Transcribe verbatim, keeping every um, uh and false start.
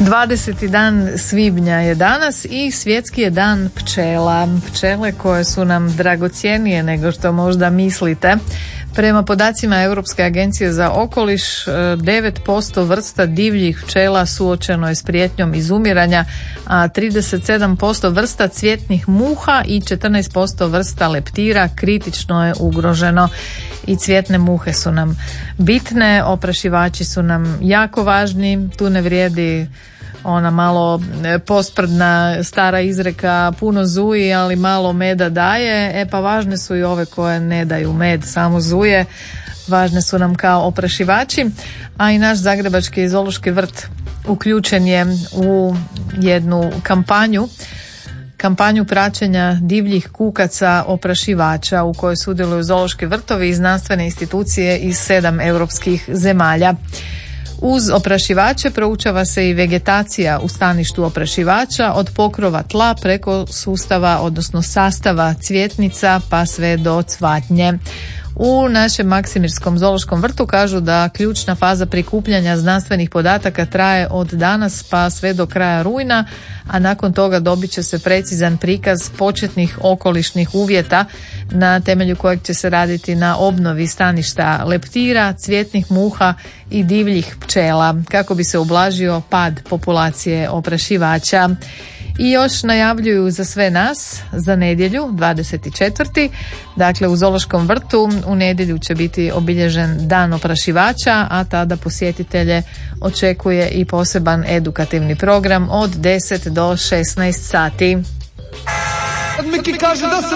dvadeseti dan svibnja je danas i svjetski je dan pčela. Pčele koje su nam dragocjenije nego što možda mislite. Prema podacima Europske agencije za okoliš, devet posto vrsta divljih pčela suočeno je s prijetnjom izumiranja, a trideset sedam posto vrsta cvjetnih muha i četrnaest posto vrsta leptira kritično je ugroženo. I cvjetne muhe su nam bitne, oprašivači su nam jako važni, tu ne vrijedi ona malo posprdna stara izreka puno zuji, ali malo meda daje. E pa važne su i ove koje ne daju med, samo zuje. Važne su nam kao oprašivači, a i naš Zagrebački zoološki vrt uključen je u jednu kampanju kampanju praćenja divljih kukaca oprašivača u kojoj sudjeluju zoološki vrtovi i znanstvene institucije iz sedam europskih zemalja. Uz oprašivače proučava se i vegetacija u staništu oprašivača od pokrova tla preko sustava, odnosno sastava cvjetnica pa sve do cvatnje. U našem Maksimirskom zoološkom vrtu kažu da ključna faza prikupljanja znanstvenih podataka traje od danas pa sve do kraja rujna, a nakon toga dobit će se precizan prikaz početnih okolišnih uvjeta na temelju kojeg će se raditi na obnovi staništa leptira, cvjetnih muha i divljih pčela kako bi se ublažio pad populacije oprašivača. I još najavljuju za sve nas za nedjelju dvadeset četvrti Dakle, u zoološkom vrtu u nedjelju će biti obilježen dan oprašivača, a tada posjetitelje očekuje i poseban edukativni program od deset do šesnaest sati. Miki kaže da se